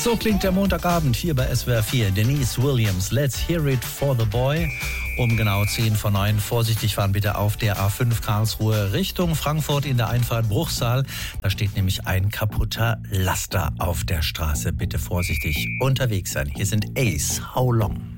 So klingt der Montagabend hier bei SWR 4. Denise Williams, Let's Hear It for the Boy. Um genau 10:09. Vorsichtig fahren bitte auf der A5 Karlsruhe Richtung Frankfurt in der Einfahrt Bruchsal. Da steht nämlich ein kaputter Laster auf der Straße. Bitte vorsichtig unterwegs sein. Hier sind Ace, How Long?